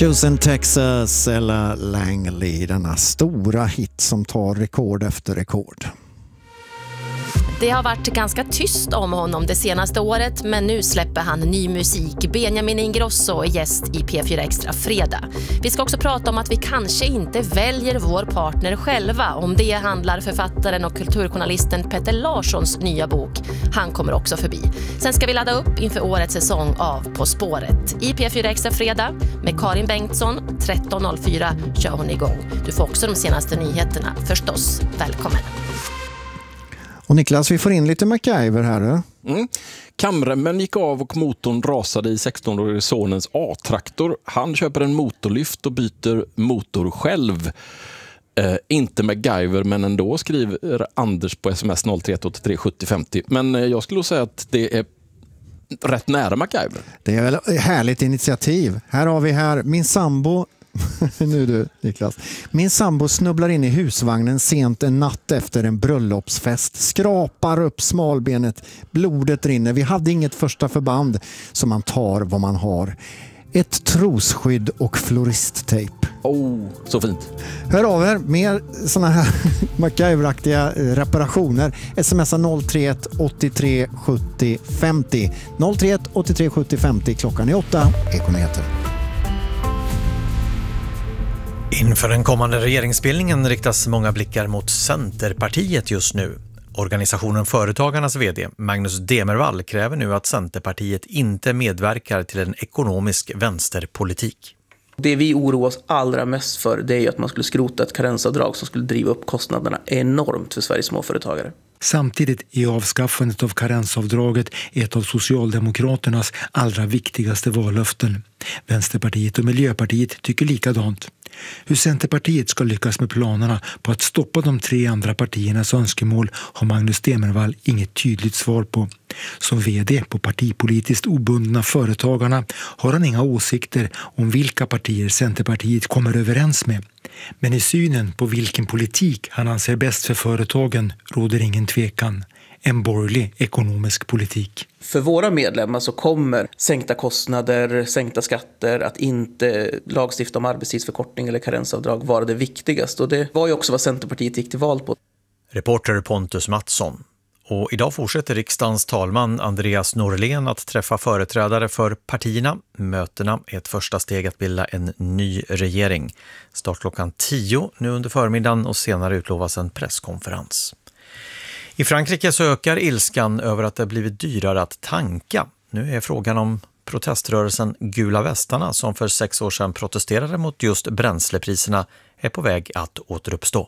Houston, Texas, eller Langley, denna stora hit som tar rekord efter rekord. Det har varit ganska tyst om honom det senaste året, men nu släpper han ny musik. Benjamin Ingrosso är gäst i P4 Extra fredag. Vi ska också prata om att vi kanske inte väljer vår partner själva. Om det handlar författaren och kulturjournalisten Petter Larssons nya bok. Han kommer också förbi. Sen ska vi ladda upp inför årets säsong av På spåret. I P4 Extra fredag med Karin Bengtsson, 13.04 kör hon igång. Du får också de senaste nyheterna, förstås. Välkommen! Och Niklas, vi får in lite MacGyver här. Kamremmen gick av och motorn rasade i 16-årige sonens A-traktor. Han köper en motorlyft och byter motor själv. Inte MacGyver, men ändå, skriver Anders på sms 03183 70 50. Men jag skulle säga att det är rätt nära MacGyver. Det är väl ett härligt initiativ. Här har vi min sambo. Nu du, Niklas. Min sambo snubblar in i husvagnen sent en natt efter en bröllopsfest. Skrapar upp smalbenet. Blodet rinner. Vi hade inget första förband, så man tar vad man har. Ett trosskydd och floristtejp. Så fint. Hör av er, mer såna här MacGyver-aktiga reparationer. Smsa 031 83 70 50. 031 83 70 50. Klockan är 8. Ekonometer. Inför den kommande regeringsbildningen riktas många blickar mot Centerpartiet just nu. Organisationen Företagarnas vd Magnus Demervall kräver nu att Centerpartiet inte medverkar till en ekonomisk vänsterpolitik. Det vi oroar oss allra mest för, det är att man skulle skrota ett karensavdrag som skulle driva upp kostnaderna enormt för Sveriges småföretagare. Samtidigt är avskaffandet av karensavdraget ett av Socialdemokraternas allra viktigaste vallöften. Vänsterpartiet och Miljöpartiet tycker likadant. Hur Centerpartiet ska lyckas med planerna på att stoppa de tre andra partiernas önskemål har Magnus Demervall inget tydligt svar på. Som vd på partipolitiskt obundna Företagarna har han inga åsikter om vilka partier Centerpartiet kommer överens med. Men i synen på vilken politik han anser bäst för företagen råder ingen tvekan. En borgerlig ekonomisk politik. För våra medlemmar så kommer sänkta kostnader, sänkta skatter, att inte lagstifta om arbetstidsförkortning eller karensavdrag vara det viktigaste. Och det var ju också vad Centerpartiet gick till val på. Reporter Pontus Mattsson. Och idag fortsätter riksdagens talman Andreas Norlén att träffa företrädare för partierna. Mötena är ett första steg att bilda en ny regering. Start klockan 10 nu under förmiddagen och senare utlovas en presskonferens. I Frankrike så ökar ilskan över att det blivit dyrare att tanka. Nu är frågan om proteströrelsen Gula västarna som för 6 år sedan protesterade mot just bränslepriserna är på väg att återuppstå.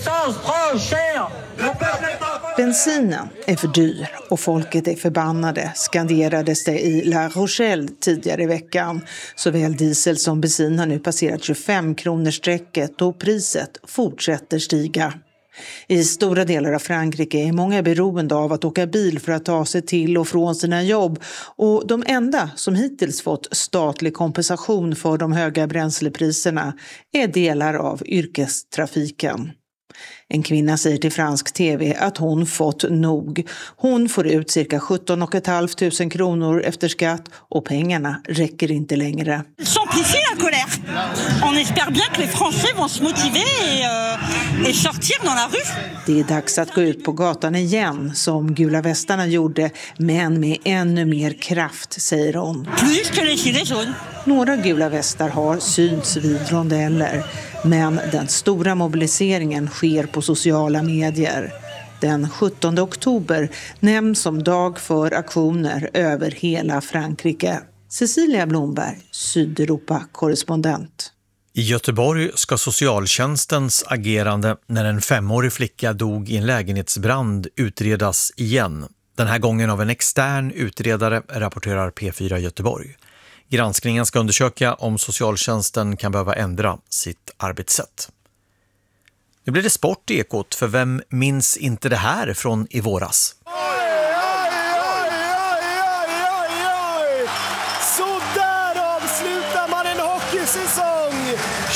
Bensinen är för dyr och folket är förbannade, skanderades det i La Rochelle tidigare i veckan. Såväl diesel som bensin har nu passerat 25-kronorsstrecket och priset fortsätter stiga. I stora delar av Frankrike är många beroende av att åka bil för att ta sig till och från sina jobb, och de enda som hittills fått statlig kompensation för de höga bränslepriserna är delar av yrkestrafiken. En kvinna säger till fransk tv att hon fått nog. Hon får ut cirka 17 500 kronor efter skatt och pengarna räcker inte längre. S'amplifie la colère. On espère bien que les Français vont se motiver et sortir dans la rue. Det är dags att gå ut på gatan igen, som Gula västarna gjorde, men med ännu mer kraft, säger hon. Plus que les gilets jaunes. Några gula västar har synts vid rondeller, men den stora mobiliseringen sker på sociala medier. Den 17 oktober nämns som dag för aktioner över hela Frankrike. Cecilia Blomberg, Sydeuropa-korrespondent. I Göteborg ska socialtjänstens agerande när en 5-årig flicka dog i en lägenhetsbrand utredas igen. Den här gången av en extern utredare, rapporterar P4 Göteborg. Granskningen ska undersöka om socialtjänsten kan behöva ändra sitt arbetssätt. Nu blir det sport i Ekot, för vem minns inte det här från i våras? Så där avslutar man en hockeysäsong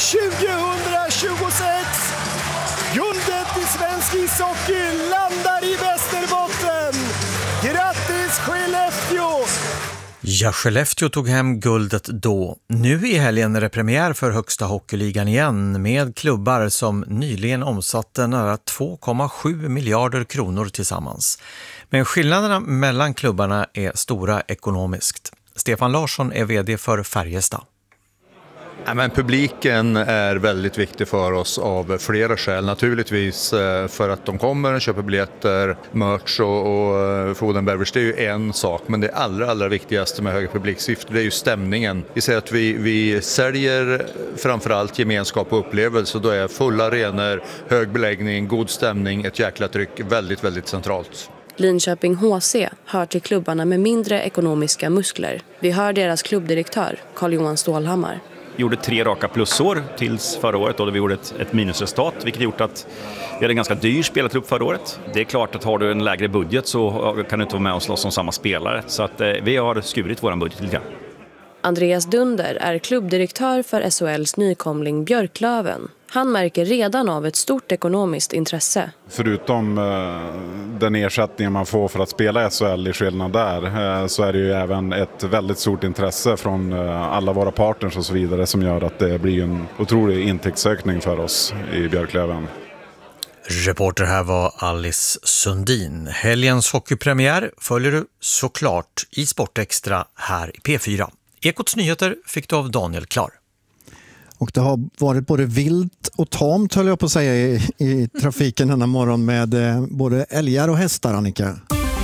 2026. Guldet i svensk ishockey landar i Västerbotten. Grattis Skellefteå! Ja, Skellefteå tog hem guldet då. Nu i helgen är det premiär för högsta hockeyligan igen med klubbar som nyligen omsatte nära 2,7 miljarder kronor tillsammans. Men skillnaderna mellan klubbarna är stora ekonomiskt. Stefan Larsson är vd för Färjestad. Ja, men publiken är väldigt viktig för oss av flera skäl. Naturligtvis för att de kommer och köper biljetter, merch och food and beverage. Det är ju en sak, men det allra viktigaste med höga publiksiffror, det är ju stämningen. Vi ser att vi säljer framförallt gemenskap och upplevelse. Då är fulla arenor, hög beläggning, god stämning, ett jäkla tryck väldigt, väldigt centralt. Linköping HC hör till klubbarna med mindre ekonomiska muskler. Vi hör deras klubbdirektör, Carl-Johan Stålhammar. Vi gjorde 3 raka plusår tills förra året då vi gjorde ett minusresultat, vilket gjort att vi hade en ganska dyr spelartrupp förra året. Det är klart att har du en lägre budget så kan du inte vara med och slåss om samma spelare. Så att vi har skurit vår budget lite grann. Andreas Dunder är klubbdirektör för SHLs nykomling Björklöven. Han märker redan av ett stort ekonomiskt intresse. Förutom den ersättningen man får för att spela SHL i skillnad där så är det ju även ett väldigt stort intresse från alla våra partners och så vidare som gör att det blir en otrolig intäktsökning för oss i Björklöven. Reporter här var Alice Sundin. Helgens hockeypremiär följer du såklart i Sportextra här i P4. Ekots nyheter fick du av Daniel Klar. Och det har varit både vilt och tamt, höll jag på att säga, i trafiken denna morgon med både älgar och hästar, Annika.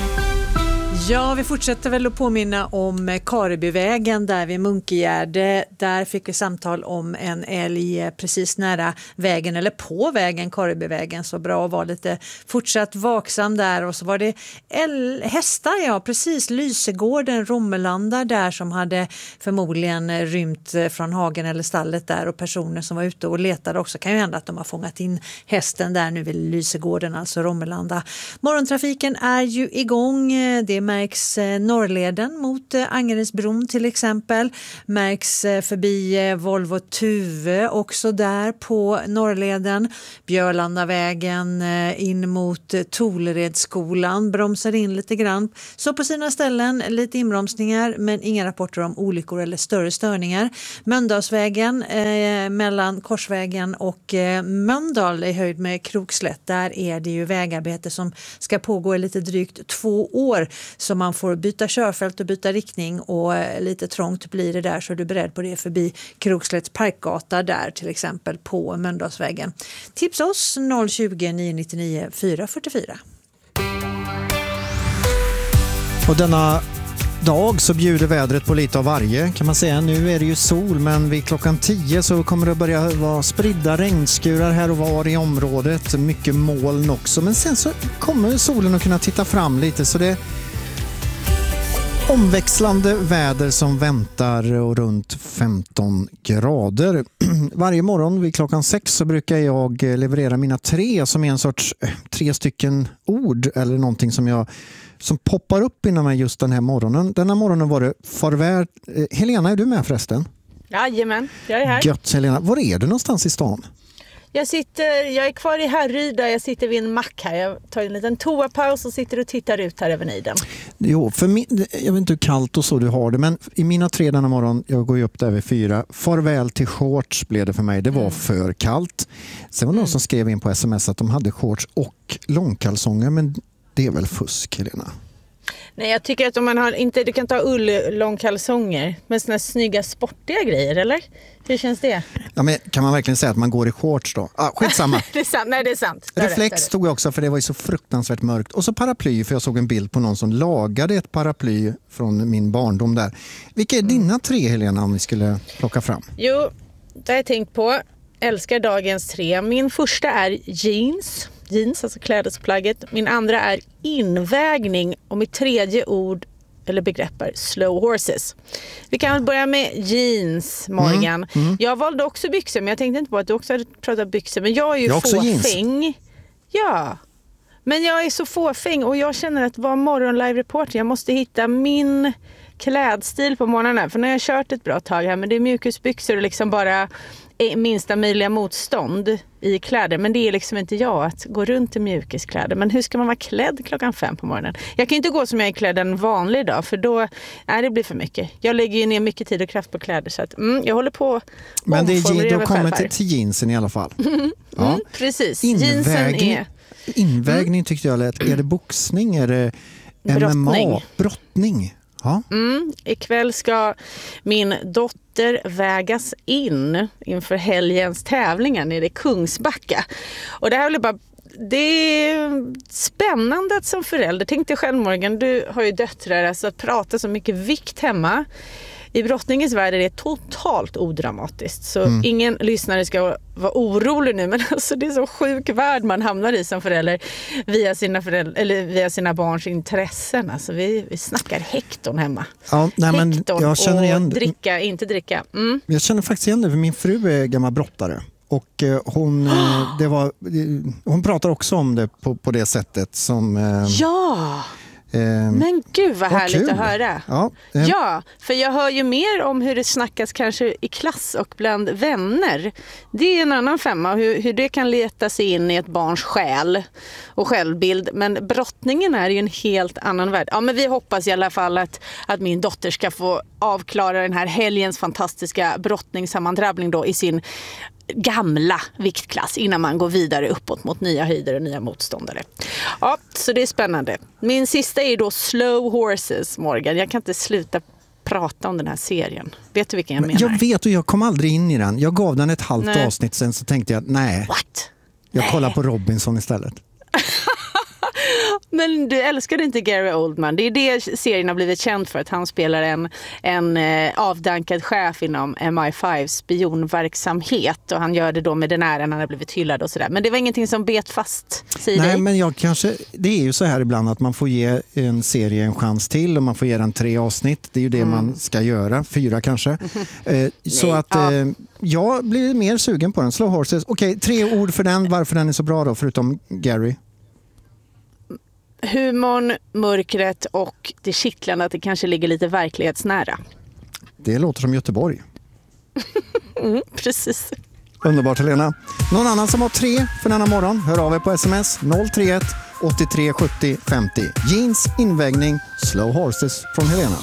Ja, vi fortsätter väl att påminna om Karibyvägen där vid Munkegärde. Där fick vi samtal om en älg precis nära vägen eller på vägen, Karibyvägen. Så bra att vara lite fortsatt vaksam där. Och så var det hästar, ja precis, Lysegården, Romelanda där som hade förmodligen rymt från hagen eller stallet där. Och personer som var ute och letade också, kan ju hända att de har fångat in hästen där nu vid Lysegården, alltså Romelanda. Morgontrafiken är ju igång, det märks Norrleden mot Angeredsbron till exempel. Märks förbi Volvo Tuve också där på Norrleden. Björlandavägen in mot Toleredsskolan bromsar in lite grann. Så på sina ställen lite inbromsningar men inga rapporter om olyckor eller större störningar. Mölndalsvägen mellan Korsvägen och Mölndal i höjd med Krokslätt. Där är det ju vägarbete som ska pågå i lite drygt 2 år. Så man får byta körfält och byta riktning och lite trångt blir det där, så är du beredd på det förbi Krokslätts parkgata där till exempel på Mölndalsvägen. Tips oss 020 999 444. Och denna dag så bjuder vädret på lite av varje, kan man säga. Nu är det ju sol, men vid klockan 10 så kommer det börja vara spridda regnskurar här och var i området. Mycket moln också, men sen så kommer solen att kunna titta fram lite, så det omväxlande väder som väntar och runt 15 grader. Varje morgon vid klockan 6 så brukar jag leverera mina 3 som är en sorts 3 stycken ord eller någonting som poppar upp inom mig just den här morgonen. Denna morgonen var det farväl. Helena, är du med förresten? Jajamän, jag är här. Gött, Helena. Var är du någonstans i stan? Jag är kvar i Härryda, jag sitter vid en mack här. Jag tar en liten toapaus och sitter och tittar ut här över nejden. Jo, jag vet inte hur kallt och så du har det, men i mina 3 denna morgon, jag går ju upp där vid 4. Farväl till shorts blev det för mig. Det var för kallt. Sen var det någon som skrev in på sms att de hade shorts och långkalsonger, men det är väl fusk, Helena? Nej, jag tycker att om man har inte, du kan ta långkalsonger med såna snygga sportiga grejer, eller? Hur känns det? Ja, men kan man verkligen säga att man går i shorts då? Skitsamma. Det är sant. Nej, det är sant. Reflex tog jag också, för det var ju så fruktansvärt mörkt. Och så paraply, för jag såg en bild på någon som lagade ett paraply från min barndom där. Vilka är dina 3, Helena, om vi skulle plocka fram? Jo, det har jag tänkt på. Älskar dagens 3. Min första är jeans, alltså klädesplagget. Min andra är invägning och mitt 3:e ord eller begrepp är slow horses. Vi kan börja med jeans, Morgan. Jag valde också byxor, men jag tänkte inte på att du också hade pratat byxor. Men jag är ju fåfäng. Ja, men jag är så fåfäng och jag känner att vara morgonlive-reporter, jag måste hitta min klädstil på morgonen. För när jag har kört ett bra tag här, men det är mjukisbyxor och liksom bara minsta möjliga motstånd i kläder. Men det är liksom inte jag att gå runt i mjukiskläder. Men hur ska man vara klädd 5:00 på morgonen? Jag kan inte gå som jag är klädd en vanlig dag, för då det blir för mycket. Jag lägger ju ner mycket tid och kraft på kläder, så att jag håller på. Men det är, då kommer till jeansen i alla fall. Ja. Precis. Jeansen är... Invägning tyckte jag lät. Är det boxning? Är det MMA? Brottning? Ja. Ikväll ska min dotter vägas in inför helgens tävlingar nere i Kungsbacka. Och det här blir bara... Det är spännande att som förälder. Tänk dig själv, Morgan, du har ju döttrar, alltså att prata så mycket vikt hemma. I brottningens värld är det totalt odramatiskt. Så ingen lyssnare ska vara orolig nu. Men alltså det är så sjuk värld man hamnar i som förälder via sina barns intressen. Alltså vi snackar hekton hemma. Ja, nej, men hekton jag känner igen, och dricka, inte dricka. Jag känner faktiskt igen det, för min fru är gammal brottare. Och hon pratar också om det på det sättet som... Ja! Men gud vad härligt kul att höra. Ja, för jag hör ju mer om hur det snackas kanske i klass och bland vänner. Det är en annan femma, hur det kan leta sig in i ett barns själ och självbild. Men brottningen är ju en helt annan värld. Ja, men vi hoppas i alla fall att min dotter ska få avklara den här helgens fantastiska brottningssammandrabbling då i sin gamla viktklass innan man går vidare uppåt mot nya höjder och nya motståndare. Ja, så det är spännande. Min sista är då Slow Horses, Morgan. Jag kan inte sluta prata om den här serien. Vet du vilken jag menar? Jag vet, och jag kom aldrig in i den. Jag gav den ett halvt avsnitt sen, så tänkte jag jag kollar på Robinson istället. Men du älskade inte Gary Oldman. Det är det serien har blivit känd för, att han spelar en avdankad chef inom MI5 spionverksamhet, och han gör det då med den äran han har blivit hyllad och sådär. Men det var ingenting som bet fast sig. Nej, men det är ju så här ibland att man får ge en serie en chans till, och man får ge den 3 avsnitt. Det är ju det man ska göra, 4 kanske. Jag blir mer sugen på den. Slow Horses. Okej, 3 ord för den. Varför den är så bra då, förutom Gary? Humorn, mörkret och det kittlande att det kanske ligger lite verklighetsnära. Det låter som Göteborg. Precis. Underbart, Helena. Någon annan som har 3 för denna morgon? Hör av er på sms 031 83 70 50. Jeans, invägning, Slow Horses från Helena.